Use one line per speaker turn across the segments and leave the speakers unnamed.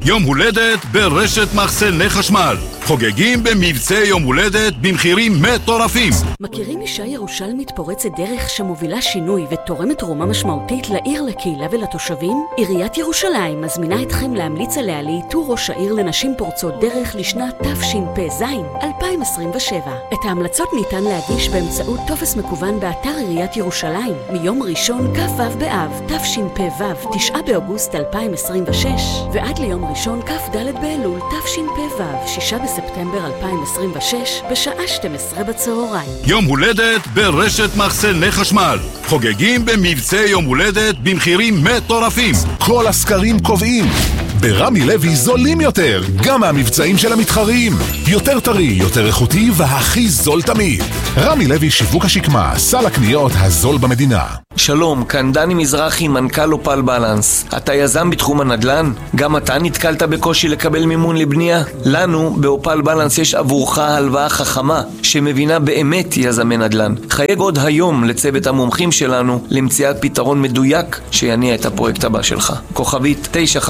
יום הולדת ברשת מחסני חשמל. חוגגים במבצע יום הולדת במחירים מטורפים.
מכירים אישה ירושלמית פורצת דרך שמובילה שינוי ותורמת תרומה משמעותית לעיר, לקהילה ולתושבים? עיריית ירושלים מזמינה אתכם להמליץ עליה לאיתור ראש העיר לנשים פורצות דרך לשנת תשפ"ז 2027. את ההמלצות ניתן להגיש באמצעות טופס מקוון באתר עיריית ירושלים מיום ראשון כ"ו באב תשפ"ו 9 באוגוסט 2026 ועד ליום ראשון כ"ד באלול תשפ"ו 6 בספטמבר 2026 בשעה 12 בצהריים.
יום הולדת ברשת מחסני חשמל. חוגגים במבצע יום הולדת במחירים מטורפים.
כל הסקרים קובעים ברמי לוי זולים יותר, גם מהמבצעים של המתחרים. יותר טרי, יותר איכותי והכי זול תמיד. רמי לוי שיווק השקמה, סל הקניות הזול במדינה.
שלום, כאן דני מזרחי, מנכ"ל אופל בלנס. אתה יזם בתחום הנדל"ן? גם אתה נתקלת בקושי לקבל מימון לבנייה? לנו באופל בלנס יש עבורך הלוואה חכמה שמבינה באמת יזמי נדל"ן. חייג עוד היום לצוות המומחים שלנו למציאת פתרון מדויק שיניע את הפרויקט הבא שלך. כוכבית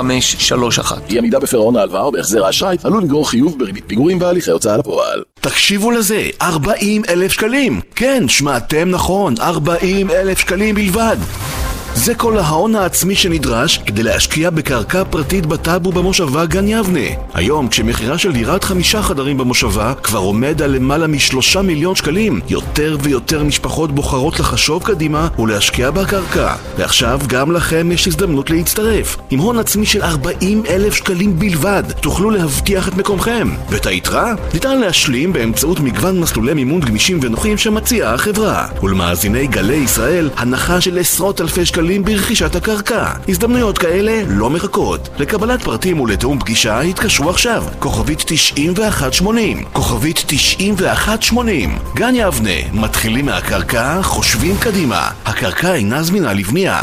9531.
אי עמידה בפירעון ההלוואה או בהחזר האשראי עלול לגרור חיוב בריבית פיגורים והליכי הוצאה לפועל.
תקשיבו לזה, 40,000 שקלים. כן, שמעתם נכון, 40,000 שקלים בלבד. זה כל ההון העצמי שנדרש כדי להשקיע בקרקע פרטית בטאבו במושבה גן יבנה. היום, כשמחירה של דירת 5 חדרים במושבה כבר עומד על למעלה מ3 מיליון שקלים, יותר ויותר משפחות בוחרות לחשוב קדימה ולהשקיע בקרקע. ועכשיו גם לכם יש הזדמנות להצטרף. עם הון עצמי של 40,000 שקלים בלבד, תוכלו להבטיח את מקומכם. ואת היתרה ניתן להשלים באמצעות מגוון מסלולי מימון גמישים ונוחים שמציעה החברה. ולמאזיני גלי ישראל, הנחה של עשרות אלפי שקלים ברכישת הקרקע. הזדמנויות כאלה לא מחכות. לקבלת פרטים ולתאום פגישה התקשרו עכשיו. כוכבית 9180. כוכבית 9180. גן יבנה, מתחילים מהקרקע, חושבים קדימה. הקרקע אינה זמינה לבנייה.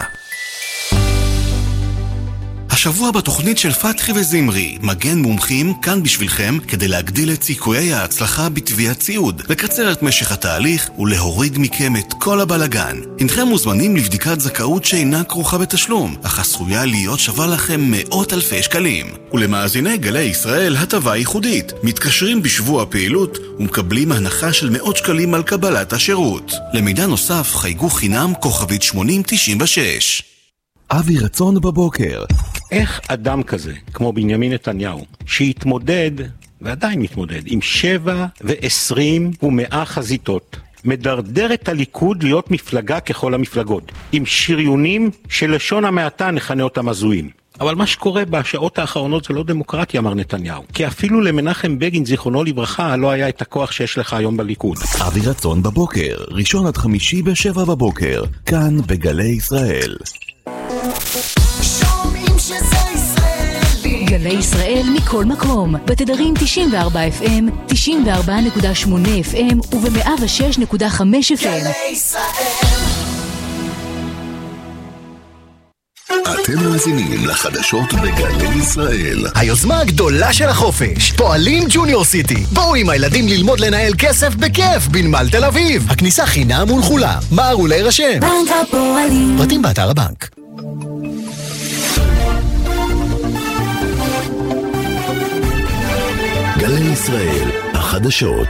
השבוע בתוכנית של פתחי וזמרי, מגן מומחים כאן בשבילכם כדי להגדיל את סיכויי ההצלחה בתביעת ציוד, לקצר את משך התהליך ולהוריד מכם את כל הבלגן. אינכם מוזמנים לבדיקת זכאות שאינה כרוכה בתשלום, אך עשויה להיות שווה לכם מאות אלפי שקלים. ולמאזיני גלי ישראל הטבה ייחודית, מתקשרים בשבוע פעילות ומקבלים הנחה של מאות שקלים על קבלת השירות. למידע נוסף חייגו חינם כוכבית 8096.
אבי רצון בבוקר.
איך אדם כזה, כמו בנימין נתניהו, שהתמודד, ועדיין מתמודד, עם 7 ו20 ו100 חזיתות, מדרדר את הליכוד להיות מפלגה ככל המפלגות, עם שריונים שלשון המעטה נכנה אותם הזויים. אבל מה שקורה בשעות האחרונות זה לא דמוקרטיה, אמר נתניהו. כי אפילו למנחם בגין, זיכרונו לברכה, לא היה את הכוח שיש לך היום בליכוד.
אבי רצון בבוקר, ראשון עד חמישי ב7 בבוקר, כאן בגלי ישראל.
גלי ישראל מכל מקום, בתדרים 94 FM, 94.8 FM וב-106.5 FM. גלי ישראל.
אתם מאזינים לחדשות בגלי ישראל.
היוזמה הגדולה של החופש, פועלים ג'וניור סיטי. בואו עם הילדים ללמוד לנהל כסף בכיף בנמל תל אביב. הכניסה חינם ולכולם. מהרו להירשם. בנק הפועלים. פרטים באתר הבנק.
גלי ישראל, החדשות.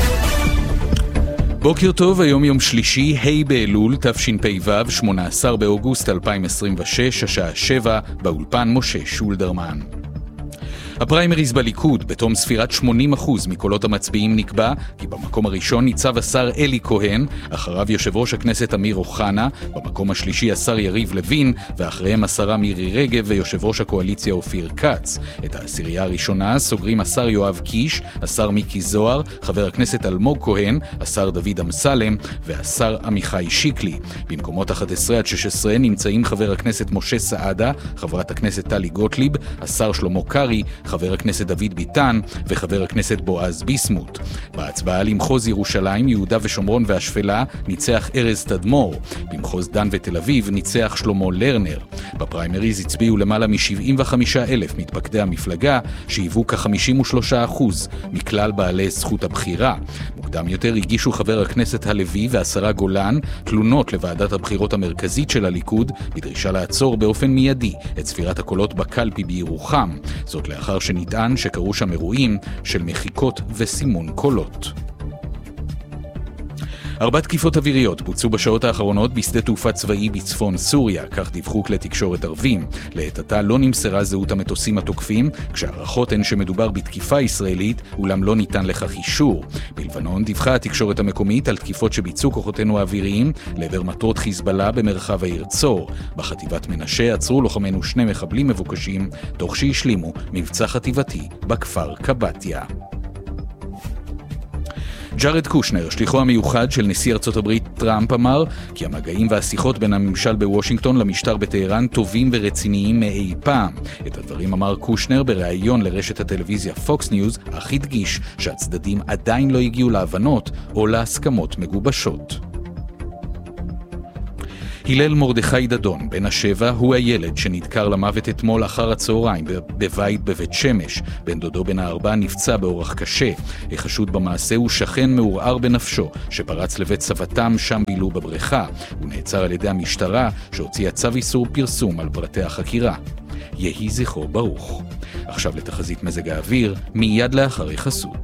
בוקר טוב, היום יום שלישי, ה' באלול, תשפ"ו, 18 באוגוסט 2026, השעה 7, באולפן משה שולדרמן. הפריימריז בליכוד, בתום ספירת 80% מקולות המצביעים נקבע כי במקום הראשון ניצב השר אלי כהן, אחריו יושב ראש הכנסת אמיר אוחנה, במקום השלישי השר יריב לוין, ואחריהם השרה מירי רגב ויושב ראש הקואליציה אופיר כץ. את העשירייה הראשונה סוגרים השר יואב קיש, השר מיקי זוהר, חבר הכנסת אלמוג כהן, השר דוד אמסלם והשר עמיחי שיקלי. במקומות 11 עד 16 נמצאים חבר הכנסת משה סעדה, חברת הכנסת טלי גוטליב, השר שלמה קרי חבר הכנסת דוד ביטן וחבר הכנסת בועז ביסמוט. בהצבעה למחוז ירושלים, יהודה ושומרון והשפלה ניצח ארז תדמור. במחוז דן ותל אביב ניצח שלמה לרנר. בפריימריז הצביעו למעלה מ-75,000 מתפקדי המפלגה, שהיוו כ-53% מכלל בעלי זכות הבחירה. מוקדם יותר הגישו חבר הכנסת הלוי והשרה גולן תלונות לוועדת הבחירות המרכזית של הליכוד בדרישה לעצור באופן מיידי את ספירת הקולות בקלפי בירוחם. זאת לאחר שנטען שקרו שם אירועים של מחיקות וסימון קולות. 4 תקיפות אוויריות בוצעו בשעות האחרונות בשדה תעופה צבאי בצפון סוריה, כך דיווחו כלי תקשורת ערבים. לעת עתה לא נמסרה זהות המטוסים התוקפים, כשהערכות הן שמדובר בתקיפה ישראלית, אולם לא ניתן לכך אישור. בלבנון דיווחה התקשורת המקומית על תקיפות שביצעו כוחותינו האוויריים לעבר מטרות חיזבאללה במרחב העיר צור. בחטיבת מנשה עצרו לוחמינו 2 מחבלים מבוקשים, תוך שהשלימו מבצע חטיבתי בכפר קבטיה. ג'ארד קושנר, שליחו המיוחד של נשיא ארצות הברית טראמפ, אמר כי המגעים והשיחות בין הממשל בוושינגטון למשטר בטהרן טובים ורציניים מאי פעם. את הדברים אמר קושנר בראיון לרשת הטלוויזיה פוקס ניוז, אך הדגיש שהצדדים עדיין לא הגיעו להבנות או להסכמות מגובשות. הלל מרדכי דדון, בן 7, הוא הילד שנדקר למוות אתמול אחר הצהריים בבית בבית שמש. בן דודו בן 4 נפצע באורח קשה. החשוד במעשה הוא שכן מעורער בנפשו, שפרץ לבית סבתם, שם בילו בבריכה. הוא נעצר על ידי המשטרה, שהוציאה צו איסור פרסום על פרטי החקירה. יהי זכרו ברוך. עכשיו לתחזית מזג האוויר, מיד לאחר חסות.